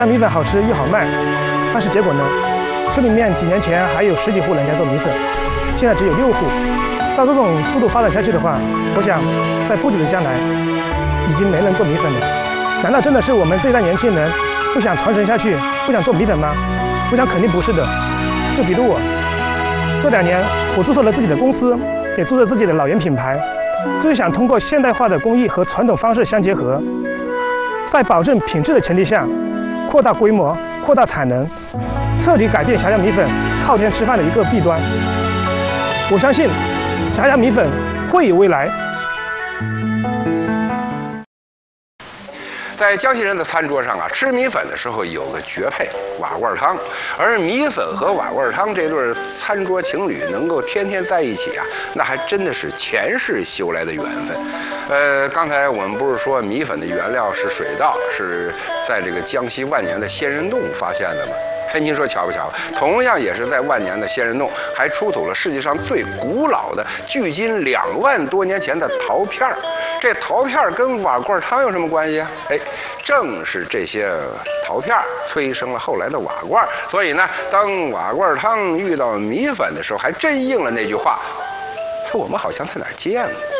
米粉好吃又好卖，但是结果呢？村里面几年前还有10几户人家做米粉，现在只有6户。照这种速度发展下去的话，我想在不久的将来，已经没人做米粉了。难道真的是我们这一代年轻人不想传承下去，不想做米粉吗？我想肯定不是的。就比如我，这2年我注册了自己的公司，也注册自己的老源品牌，就是想通过现代化的工艺和传统方式相结合，在保证品质的前提下，扩大规模、扩大产能，彻底改变峡阳米粉靠天吃饭的一个弊端。我相信峡阳米粉会有未来。 在江西人的餐桌上啊，吃米粉的时候有个绝配瓦罐汤，而米粉和瓦罐汤这对餐桌情侣能够天天在一起啊，那还真的是前世修来的缘分。刚才我们不是说米粉的原料是水稻，是在这个江西万年的仙人洞发现的吗？嘿，您说巧不巧？同样也是在万年的仙人洞，还出土了世界上最古老的，距今2万多年前的陶片儿。这陶片儿跟瓦罐汤有什么关系啊？哎，正是这些陶片儿催生了后来的瓦罐。所以呢，当瓦罐汤遇到米粉的时候，还真应了那句话：我们好像在哪儿见过。